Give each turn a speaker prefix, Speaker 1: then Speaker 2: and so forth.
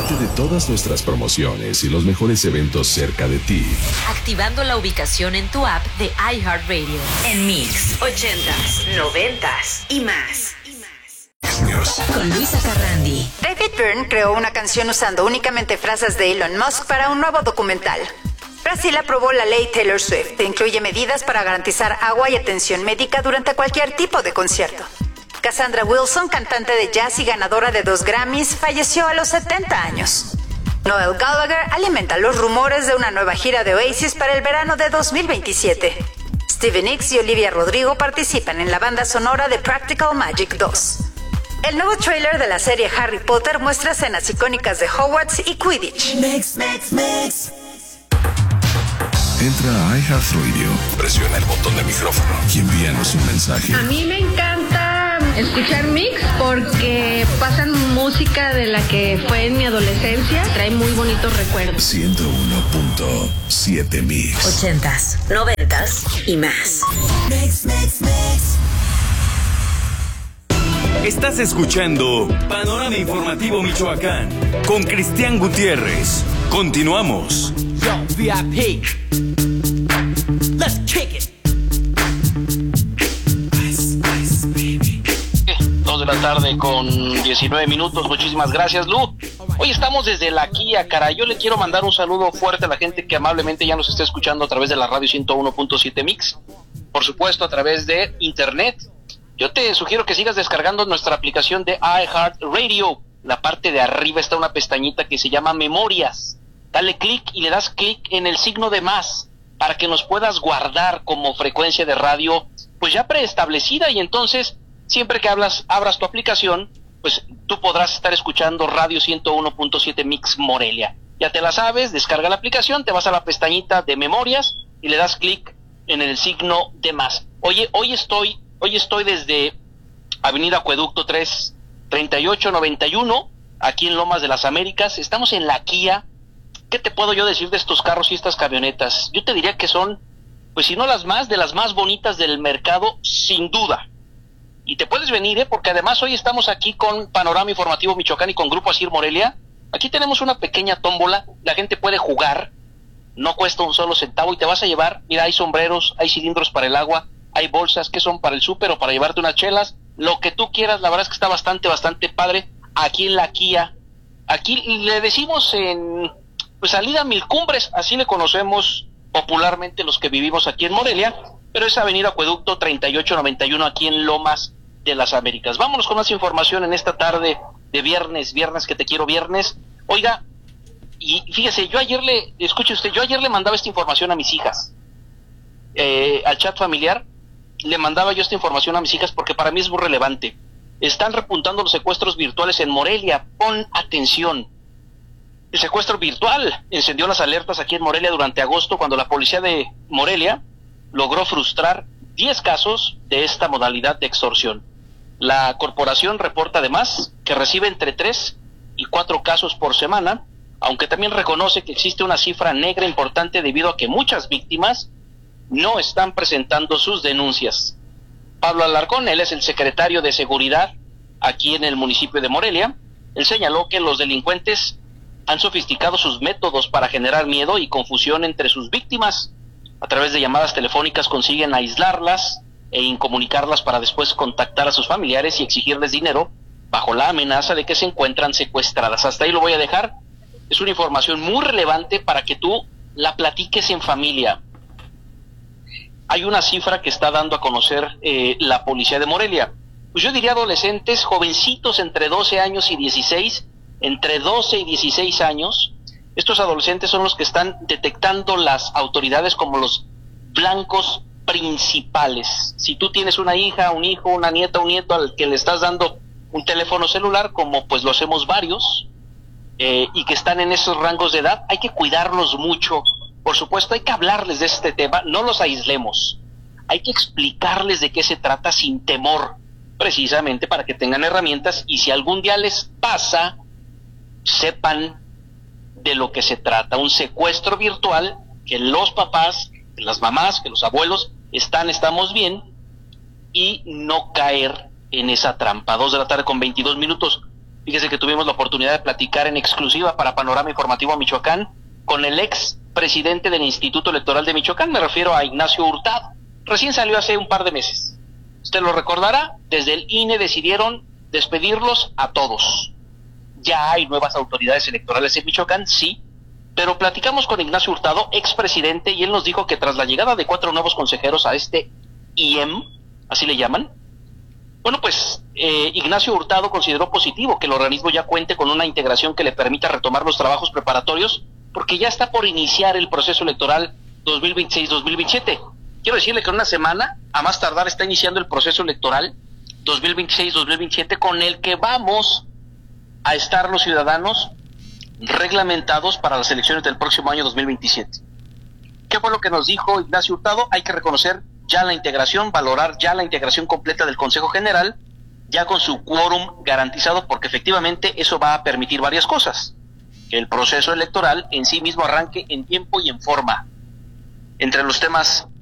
Speaker 1: Entérate de todas nuestras promociones y los mejores eventos cerca de ti,
Speaker 2: activando la ubicación en tu app de iHeartRadio. En Mix, 80s, 90s y más. Con Luisa Carrandi.
Speaker 3: David Byrne creó una canción usando únicamente frases de Elon Musk para un nuevo documental. Brasil aprobó la ley Taylor Swift, que incluye medidas para garantizar agua y atención médica durante cualquier tipo de concierto. Cassandra Wilson, cantante de jazz y ganadora de 2 Grammys, falleció a los 70 años. Noel Gallagher alimenta los rumores de una nueva gira de Oasis para el verano de 2027. Stevie Nicks y Olivia Rodrigo participan en la banda sonora de Practical Magic 2. El nuevo tráiler de la serie Harry Potter muestra escenas icónicas de Hogwarts y Quidditch.
Speaker 4: Mix, mix, mix.
Speaker 1: Entra a iHeartRadio, presiona el botón de micrófono y envíanos un mensaje.
Speaker 5: A mí me encanta escuchar Mix porque pasan música de la que fue en mi adolescencia. Trae muy bonitos recuerdos.
Speaker 1: 101.7 Mix.
Speaker 2: 80s, 90s y más.
Speaker 4: Mix, mix, mix.
Speaker 6: Estás escuchando Panorama Informativo Michoacán con Cristian Gutiérrez. Continuamos.
Speaker 7: Yo, VIP. Let's kick it.
Speaker 8: Ice, ice, baby. 2 de la tarde con 19 minutos. Muchísimas gracias, Lu. Hoy estamos desde la Kia, caray. Yo le quiero mandar un saludo fuerte a la gente que amablemente ya nos está escuchando a través de la radio 101.7 Mix. Por supuesto, a través de internet. Yo te sugiero que sigas descargando nuestra aplicación de iHeartRadio. La parte de arriba está una pestañita que se llama Memorias. Dale clic y le das clic en el signo de más para que nos puedas guardar como frecuencia de radio pues ya preestablecida, y entonces siempre que abras tu aplicación pues tú podrás estar escuchando radio 101.7 Mix Morelia. Ya te la sabes, descarga la aplicación, te vas a la pestañita de Memorias y le das clic en el signo de más. Oye, hoy estoy desde Avenida Acueducto 3891, aquí en Lomas de las Américas. Estamos en la Kia. ¿Qué te puedo yo decir de estos carros y estas camionetas? Yo te diría que son, pues si no las más, de las más bonitas del mercado, sin duda. Y te puedes venir, porque además hoy estamos aquí con Panorama Informativo Michoacán y con Grupo Asir Morelia. Aquí tenemos una pequeña tómbola, la gente puede jugar, no cuesta un solo centavo y te vas a llevar, mira, hay sombreros, hay cilindros para el agua, hay bolsas que son para el súper o para llevarte unas chelas, lo que tú quieras. La verdad es que está bastante padre aquí en la Kia. Aquí le decimos en pues salida Mil Cumbres, así le conocemos popularmente los que vivimos aquí en Morelia, pero es Avenida Acueducto 3891 aquí en Lomas de las Américas. Vámonos con más información en esta tarde de viernes que te quiero viernes. Oiga, y fíjese, yo ayer le mandaba esta información a mis hijas, al chat familiar. Le mandaba yo esta información a mis hijas porque para mí es muy relevante. Están repuntando los secuestros virtuales en Morelia. Pon atención. El secuestro virtual encendió las alertas aquí en Morelia durante agosto, cuando la policía de Morelia logró frustrar 10 casos de esta modalidad de extorsión. La corporación reporta además que recibe entre 3 y 4 casos por semana, aunque también reconoce que existe una cifra negra importante debido a que muchas víctimas no están presentando sus denuncias. Pablo Alarcón, él es el secretario de Seguridad aquí en el municipio de Morelia. Él señaló que los delincuentes han sofisticado sus métodos para generar miedo y confusión entre sus víctimas. A través de llamadas telefónicas consiguen aislarlas e incomunicarlas para después contactar a sus familiares y exigirles dinero bajo la amenaza de que se encuentran secuestradas. Hasta ahí lo voy a dejar. Es una información muy relevante para que tú la platiques en familia. Hay una cifra que está dando a conocer la policía de Morelia. Pues yo diría adolescentes, jovencitos entre 12 años y 16, entre 12 y 16 años. Estos adolescentes son los que están detectando las autoridades como los blancos principales. Si tú tienes una hija, un hijo, una nieta, un nieto al que le estás dando un teléfono celular, como pues lo hacemos varios, y que están en esos rangos de edad, hay que cuidarlos mucho. Por supuesto, hay que hablarles de este tema, no los aislemos. Hay que explicarles de qué se trata sin temor, precisamente para que tengan herramientas y si algún día les pasa, sepan de lo que se trata. Un secuestro virtual, que los papás, que las mamás, que los abuelos estamos bien, y no caer en esa trampa. 2 de la tarde con 22 minutos. Fíjese que tuvimos la oportunidad de platicar en exclusiva para Panorama Informativo Michoacán con el ex presidente del Instituto Electoral de Michoacán, me refiero a Ignacio Hurtado. Recién salió hace un par de meses. Usted lo recordará, desde el INE decidieron despedirlos a todos. Ya hay nuevas autoridades electorales en Michoacán, sí, pero platicamos con Ignacio Hurtado, expresidente, y él nos dijo que tras la llegada de 4 nuevos consejeros a este IEM, así le llaman, bueno, pues Ignacio Hurtado consideró positivo que el organismo ya cuente con una integración que le permita retomar los trabajos preparatorios, porque ya está por iniciar el proceso electoral 2026-2027. Quiero decirle que en una semana, a más tardar, está iniciando el proceso electoral 2026-2027, con el que vamos a estar los ciudadanos reglamentados para las elecciones del próximo año 2027. ¿Qué fue lo que nos dijo Ignacio Hurtado? Hay que reconocer ya la integración, valorar ya la integración completa del Consejo General, ya con su quórum garantizado, porque efectivamente eso va a permitir varias cosas. Que el proceso electoral en sí mismo arranque en tiempo y en forma. Entre los temas